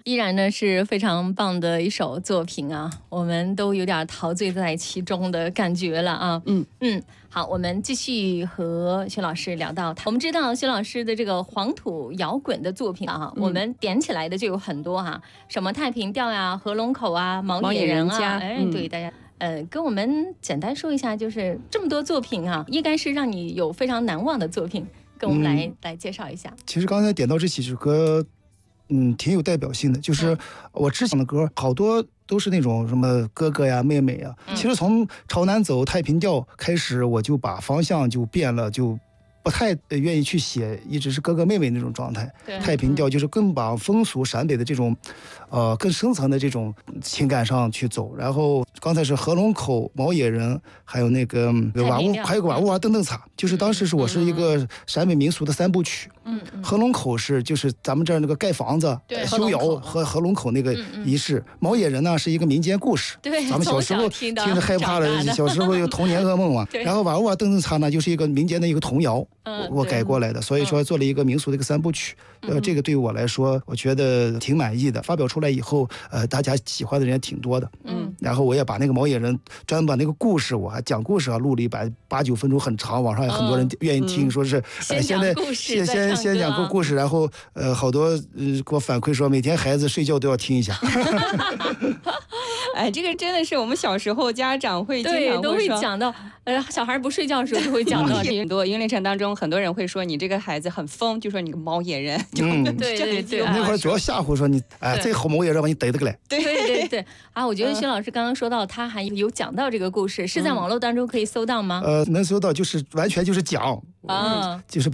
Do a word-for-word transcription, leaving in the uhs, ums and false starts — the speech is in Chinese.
依然呢是非常棒的一首作品啊，我们都有点陶醉在其中的感觉了啊。 嗯嗯，好，我们继续和薛老师聊到，我们知道薛老师的这个黄土摇滚的作品啊，嗯、我们点起来的就有很多哈、啊，什么太平调呀、合龙口啊、毛野人啊，哎， 嗯、 对大家。呃，跟我们简单说一下，就是这么多作品啊，应该是让你有非常难忘的作品，跟我们来、嗯、来介绍一下。 其实刚才点到这几首歌，嗯，挺有代表性的。就是我之前的歌，好多都是那种什么哥哥呀、妹妹呀。嗯、其实从朝南走太平调开始，我就把方向就变了，就不太愿意去写一直是哥哥妹妹那种状态。太平调就是更把风俗陕北的这种，呃，更深层的这种情感上去走。然后刚才是合龙口、毛野人，还有那个瓦屋，还有个瓦屋啊蹬蹬擦，就是当时是我是一个陕北民俗的三部曲。嗯，合龙口是就是咱们这儿那个盖房子、修窑和合龙口那个仪式。毛野人呢是一个民间故事， 对， 咱们小时候听着害怕了，小时候有童年噩梦嘛。然后瓦屋啊蹬蹬擦呢就是一个民间的一个童谣。嗯、我改过来的，所以说做了一个民俗的一个三部曲。嗯、呃，这个对于我来说，我觉得挺满意的。发表出来以后，呃，大家喜欢的人也挺多的。嗯，然后我也把那个毛野人专门把那个故事，我还讲故事啊，录了一百八九分钟，很长，网上有很多人愿意听，嗯、说是、 呃、 现在先先先讲个故事，然后呃，好多呃给我反馈说，每天孩子睡觉都要听一下。 哎，这个真的是我们小时候家长会经常会对都会讲到，呃，小孩不睡觉的时候就会讲到很多。因为历程当中，很多人会说你这个孩子很疯，就说你个毛野人。 嗯， 对对对， 那会儿主要吓唬说你，哎，这好毛野人把你逮得个来。 对对对对啊，我觉得薛老师刚刚说到，他还有讲到这个故事，是在网络当中可以搜到吗？ 呃，能搜到，就是完全就是讲啊，就是把。